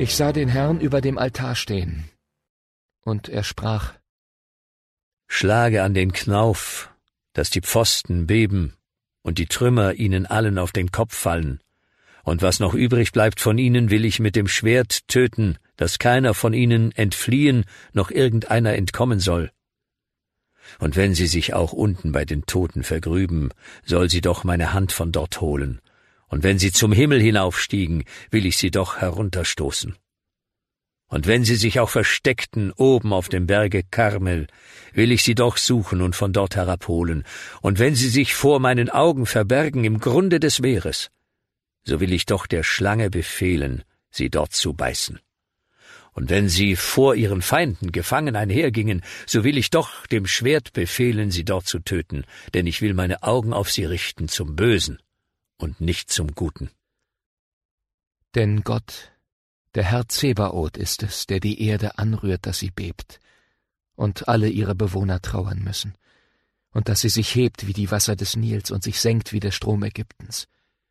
Ich sah den Herrn über dem Altar stehen, und er sprach: Schlage an den Knauf, dass die Pfosten beben und die Trümmer ihnen allen auf den Kopf fallen. Und was noch übrig bleibt von ihnen, will ich mit dem Schwert töten, dass keiner von ihnen entfliehen, noch irgendeiner entkommen soll. Und wenn sie sich auch unten bei den Toten vergrüben, soll sie doch meine Hand von dort holen. Und wenn sie zum Himmel hinaufstiegen, will ich sie doch herunterstoßen. Und wenn sie sich auch versteckten oben auf dem Berge Karmel, will ich sie doch suchen und von dort herabholen. Und wenn sie sich vor meinen Augen verbergen im Grunde des Meeres, so will ich doch der Schlange befehlen, sie dort zu beißen. Und wenn sie vor ihren Feinden gefangen einhergingen, so will ich doch dem Schwert befehlen, sie dort zu töten, denn ich will meine Augen auf sie richten zum Bösen und nicht zum Guten. Denn Gott, der Herr Zebaoth, ist es, der die Erde anrührt, dass sie bebt, und alle ihre Bewohner trauern müssen, und dass sie sich hebt wie die Wasser des Nils und sich senkt wie der Strom Ägyptens.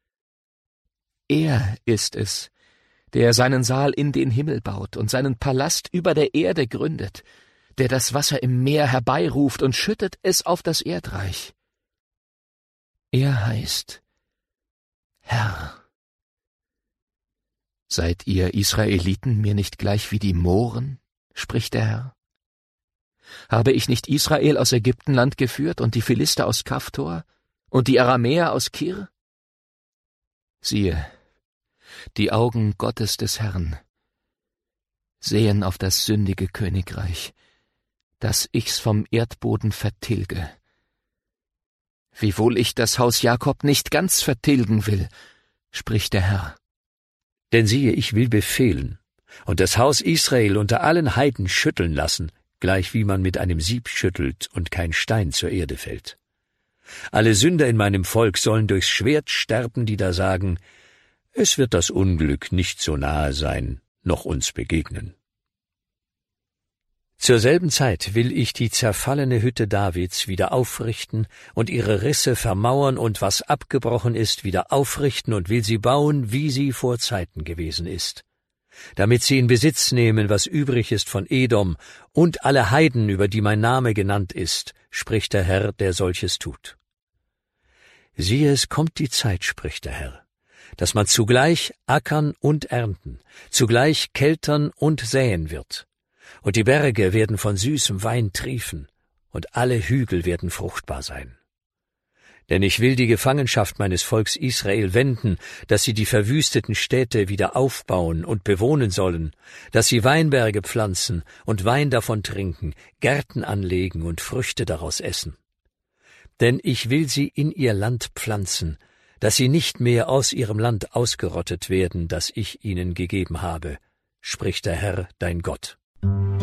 Er ist es, der seinen Saal in den Himmel baut und seinen Palast über der Erde gründet, der das Wasser im Meer herbeiruft und schüttet es auf das Erdreich. Er heißt Herr. Seid ihr Israeliten mir nicht gleich wie die Mohren, spricht der Herr? Habe ich nicht Israel aus Ägyptenland geführt und die Philister aus Kaftor und die Aramäer aus Kir? Siehe, die Augen Gottes des Herrn sehen auf das sündige Königreich, dass ich's vom Erdboden vertilge. Wiewohl ich das Haus Jakob nicht ganz vertilgen will, spricht der Herr. Denn siehe, ich will befehlen und das Haus Israel unter allen Heiden schütteln lassen, gleich wie man mit einem Sieb schüttelt und kein Stein zur Erde fällt. Alle Sünder in meinem Volk sollen durchs Schwert sterben, die da sagen, es wird das Unglück nicht so nahe sein, noch uns begegnen. Zur selben Zeit will ich die zerfallene Hütte Davids wieder aufrichten und ihre Risse vermauern und was abgebrochen ist, wieder aufrichten und will sie bauen, wie sie vor Zeiten gewesen ist, damit sie in Besitz nehmen, was übrig ist von Edom und alle Heiden, über die mein Name genannt ist, spricht der Herr, der solches tut. Siehe, es kommt die Zeit, spricht der Herr, dass man zugleich ackern und ernten, zugleich keltern und säen wird. Und die Berge werden von süßem Wein triefen, und alle Hügel werden fruchtbar sein. Denn ich will die Gefangenschaft meines Volks Israel wenden, dass sie die verwüsteten Städte wieder aufbauen und bewohnen sollen, dass sie Weinberge pflanzen und Wein davon trinken, Gärten anlegen und Früchte daraus essen. Denn ich will sie in ihr Land pflanzen, dass sie nicht mehr aus ihrem Land ausgerottet werden, das ich ihnen gegeben habe, spricht der Herr, dein Gott.